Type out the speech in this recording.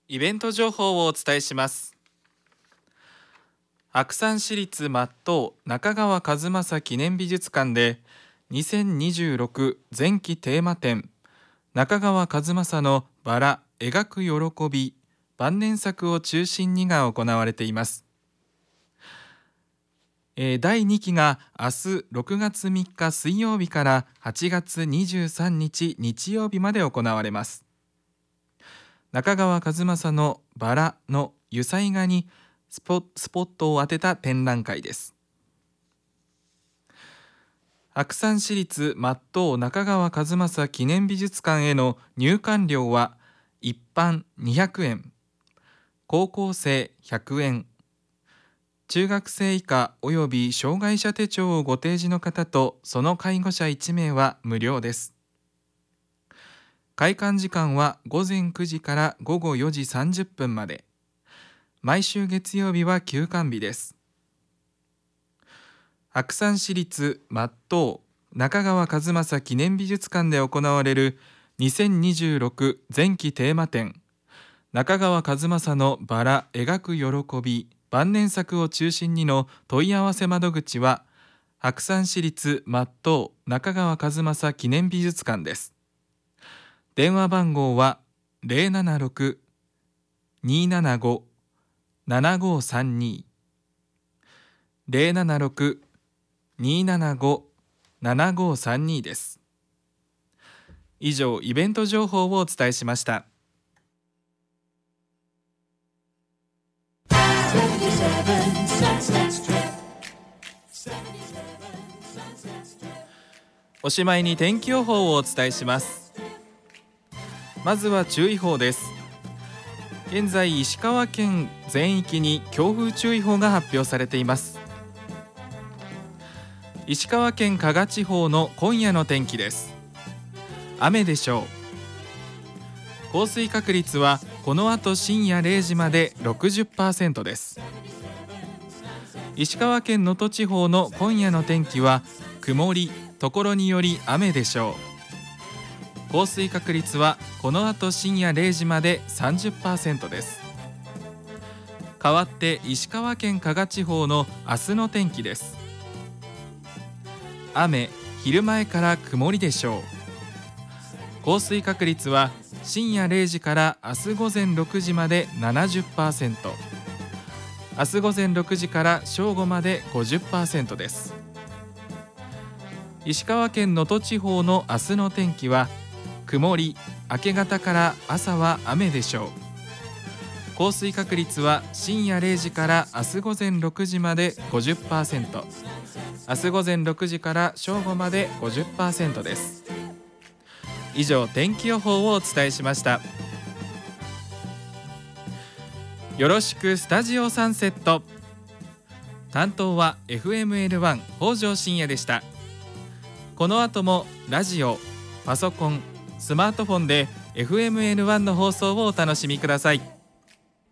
イベント情報をお伝えします。白山市立松任中川和正記念美術館で2026前期テーマ展中川和正のバラ描く喜び晩年作を中心にが行われています。第2期が明日6月3日水曜日から8月23日日曜日まで行われます。中川和正のバラの油彩画にスポットを当てた展覧会です。白山市立松任中川和正記念美術館への入館料は一般200円、高校生100円、中学生以下および障害者手帳をご提示の方とその介護者1名は無料です。開館時間は午前9時から午後4時30分まで。毎週月曜日は休館日です。白山市立松任中川和正記念美術館で行われる2026前期テーマ展中川和正のバラ描く喜び晩年作を中心にの問い合わせ窓口は白山市立松任中川和正記念美術館です。電話番号は 076-275-7532 076-275-7532 です。以上、イベント情報をお伝えしました。おしまいに天気予報をお伝えします。まずは注意報です。現在石川県全域に強風注意報が発表されています。石川県加賀地方の今夜の天気です。雨でしょう。降水確率はこの後深夜0時まで 60% です。石川県能登地方の今夜の天気は曇り、ところにより雨でしょう。降水確率はこの後深夜0時まで 30% です。代わって石川県加賀地方の明日の天気です。雨、昼前から曇りでしょう。降水確率は深夜0時から明日午前6時まで 70%、明日午前6時から正午まで 50% です。石川県能登地方の明日の天気は曇り、明け方から朝は雨でしょう。降水確率は深夜0時から明日午前6時まで 50%、明日午前6時から正午まで 50% です。以上、天気予報をお伝えしました。よろしくスタジオサンセット。担当は FML1 北条信也でした。この後もラジオ、パソコン、スマートフォンで FML1 の放送をお楽しみください。